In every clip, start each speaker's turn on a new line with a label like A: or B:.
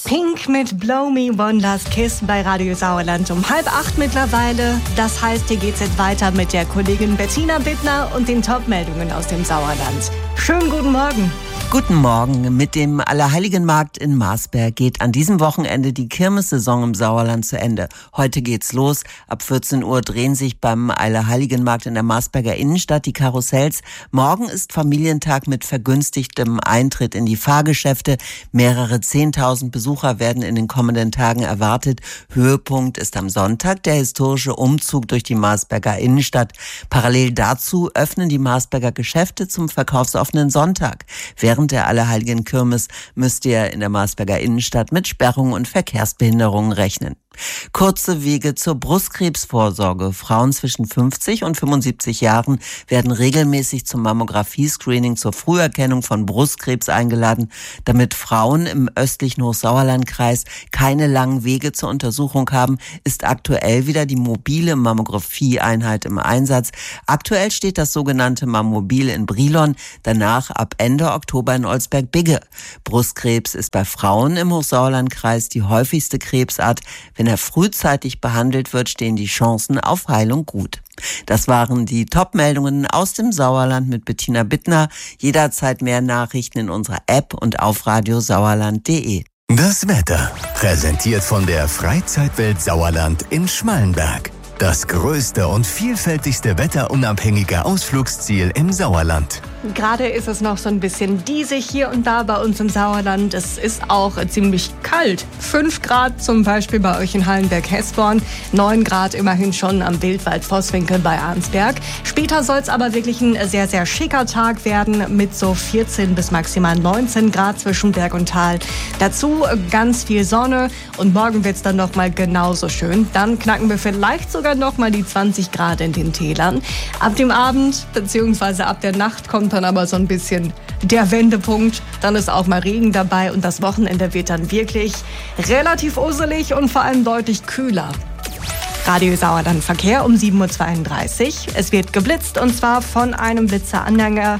A: Pink mit Blow Me One Last Kiss bei Radio Sauerland um 7:30 mittlerweile. Das heißt, hier geht's jetzt weiter mit der Kollegin Bettina Bittner und den Top-Meldungen aus dem Sauerland. Schönen guten Morgen.
B: Guten Morgen. Mit dem Allerheiligenmarkt in Marsberg geht an diesem Wochenende die Kirmessaison im Sauerland zu Ende. Heute geht's los. Ab 14 Uhr drehen sich beim Allerheiligenmarkt in der Marsberger Innenstadt die Karussells. Morgen ist Familientag mit vergünstigtem Eintritt in die Fahrgeschäfte. Mehrere 10.000 Besucher werden in den kommenden Tagen erwartet. Höhepunkt ist am Sonntag der historische Umzug durch die Marsberger Innenstadt. Parallel dazu öffnen die Marsberger Geschäfte zum verkaufsoffenen Sonntag. Während der Allerheiligenkirmes müsst ihr in der Marsberger Innenstadt mit Sperrungen und Verkehrsbehinderungen rechnen. Kurze Wege zur Brustkrebsvorsorge. Frauen zwischen 50 und 75 Jahren werden regelmäßig zum Mammographie-Screening zur Früherkennung von Brustkrebs eingeladen. Damit Frauen im östlichen Hochsauerlandkreis keine langen Wege zur Untersuchung haben, ist aktuell wieder die mobile Mammographie-Einheit im Einsatz. Aktuell steht das sogenannte Mammobil in Brilon, danach ab Ende Oktober in Olsberg-Bigge. Brustkrebs ist bei Frauen im Hochsauerlandkreis die häufigste Krebsart. Wenn er frühzeitig behandelt wird, stehen die Chancen auf Heilung gut. Das waren die Top-Meldungen aus dem Sauerland mit Bettina Bittner. Jederzeit mehr Nachrichten in unserer App und auf radiosauerland.de.
C: Das Wetter, präsentiert von der Freizeitwelt Sauerland in Schmallenberg. Das größte und vielfältigste wetterunabhängige Ausflugsziel im Sauerland.
A: Gerade ist es noch so ein bisschen diesig hier und da bei uns im Sauerland. Es ist auch ziemlich kalt. 5 Grad zum Beispiel bei euch in Hallenberg-Hesborn. 9 Grad immerhin schon am Wildwald Vosswinkel bei Arnsberg. Später soll es aber wirklich ein sehr, sehr schicker Tag werden mit so 14 bis maximal 19 Grad zwischen Berg und Tal. Dazu ganz viel Sonne und morgen wird es dann noch mal genauso schön. Dann knacken wir vielleicht sogar noch mal die 20 Grad in den Tälern. Ab dem Abend bzw. ab der Nacht kommt dann aber so ein bisschen der Wendepunkt. Dann ist auch mal Regen dabei und das Wochenende wird dann wirklich relativ usselig und vor allem deutlich kühler. Radio Sauerland Verkehr um 7:32 Uhr. Es wird geblitzt und zwar von einem Blitzeranhänger.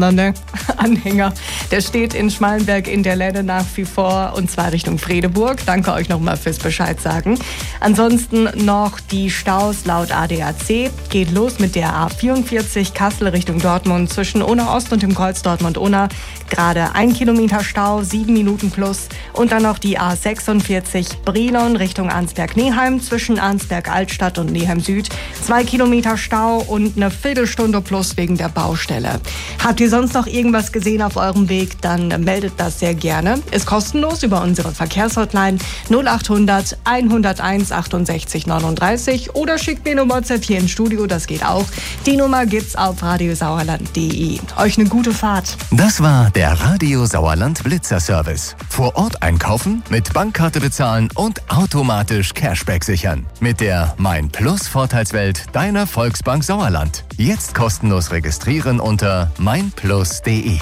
A: Der steht in Schmallenberg in der Lenne nach wie vor und zwar Richtung Fredeburg. Danke euch nochmal fürs Bescheid sagen. Ansonsten noch die Staus laut ADAC. Geht los mit der A44 Kassel Richtung Dortmund zwischen Unna Ost und dem Kreuz Dortmund-Unna. Gerade 1 Kilometer Stau, 7 Minuten plus. Und dann noch die A46 Brilon Richtung Arnsberg-Neheim zwischen Arnsberg-Altstadt und Neheim Süd. 2 Kilometer Stau und eine Viertelstunde plus wegen der Baustelle. Habt ihr sonst noch irgendwas gesehen auf eurem Weg, dann meldet das sehr gerne. Ist kostenlos über unsere Verkehrshotline 0800 101 68 39 oder schickt mir eine WhatsApp hier ins Studio, das geht auch. Die Nummer gibt's auf radiosauerland.de. Euch eine gute Fahrt.
C: Das war der Radio Sauerland Blitzer Service. Vor Ort einkaufen, mit Bankkarte bezahlen und automatisch Cashback sichern. Mit der Mein Plus Vorteilswelt deiner Volksbank Sauerland. Jetzt kostenlos registrieren unter meinplus.de.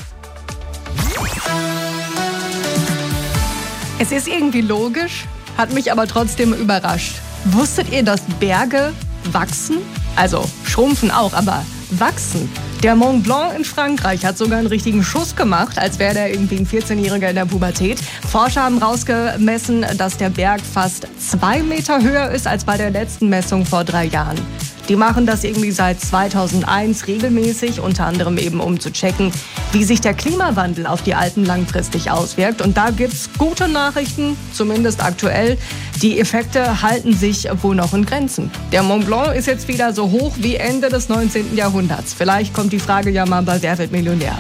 A: Es ist irgendwie logisch, hat mich aber trotzdem überrascht. Wusstet ihr, dass Berge wachsen? Also schrumpfen auch, aber wachsen. Der Mont Blanc in Frankreich hat sogar einen richtigen Schuss gemacht, als wäre der irgendwie ein 14-Jähriger in der Pubertät. Forscher haben rausgemessen, dass der Berg fast 2 Meter höher ist als bei der letzten Messung vor 3 Jahren. Die machen das irgendwie seit 2001 regelmäßig, unter anderem eben um zu checken, wie sich der Klimawandel auf die Alpen langfristig auswirkt. Und da gibt's gute Nachrichten, zumindest aktuell. Die Effekte halten sich wohl noch in Grenzen. Der Mont Blanc ist jetzt wieder so hoch wie Ende des 19. Jahrhunderts. Vielleicht kommt die Frage ja mal bei Wer wird Millionär?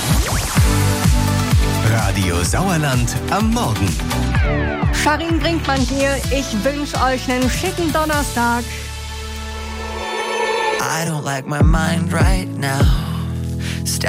C: Radio Sauerland am Morgen.
A: Charin Brinkmann hier. Ich wünsche euch einen schicken Donnerstag.
D: I don't like my mind right now.